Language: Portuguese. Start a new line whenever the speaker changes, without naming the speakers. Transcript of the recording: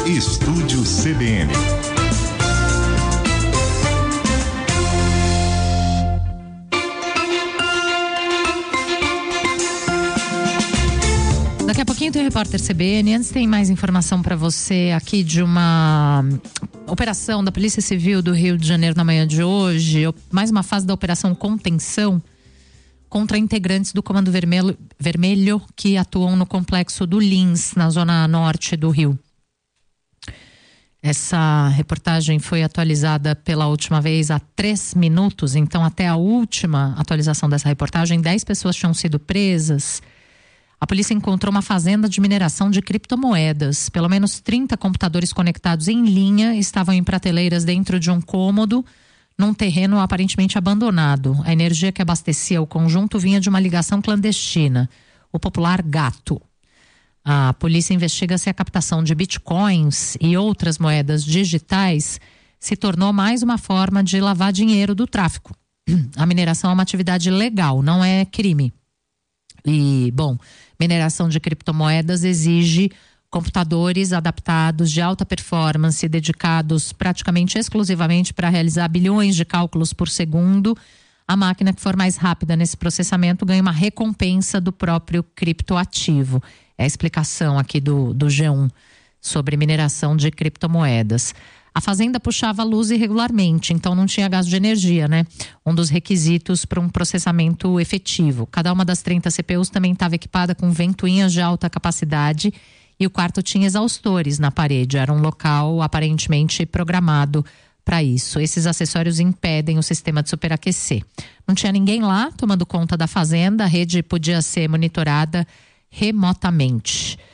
Estúdio CBN.
Daqui a pouquinho tem o repórter CBN. Antes tem mais informação para você aqui de uma operação da Polícia Civil do Rio de Janeiro na manhã de hoje. Mais uma fase da Operação Contenção contra integrantes do Comando Vermelho que atuam no complexo do Lins, na zona norte do Rio. Essa reportagem foi atualizada pela última vez há 3 minutos. Então, até a última atualização dessa reportagem, 10 pessoas tinham sido presas. A polícia encontrou uma fazenda de mineração de criptomoedas. Pelo menos 30 computadores conectados em linha estavam em prateleiras dentro de um cômodo, num terreno aparentemente abandonado. A energia que abastecia o conjunto vinha de uma ligação clandestina, o popular gato. A polícia investiga se a captação de bitcoins e outras moedas digitais se tornou mais uma forma de lavar dinheiro do tráfico. A mineração é uma atividade legal, não é crime. E, bom, mineração de criptomoedas exige computadores adaptados de alta performance, dedicados praticamente exclusivamente para realizar bilhões de cálculos por segundo. A máquina que for mais rápida nesse processamento ganha uma recompensa do próprio criptoativo. É a explicação aqui do G1 sobre mineração de criptomoedas. A fazenda puxava a luz irregularmente, então não tinha gasto de energia, né? Um dos requisitos para um processamento efetivo. Cada uma das 30 CPUs também estava equipada com ventoinhas de alta capacidade e o quarto tinha exaustores na parede. Era um local aparentemente programado para isso. Esses acessórios impedem o sistema de superaquecer. Não tinha ninguém lá tomando conta da fazenda, a rede podia ser monitorada remotamente.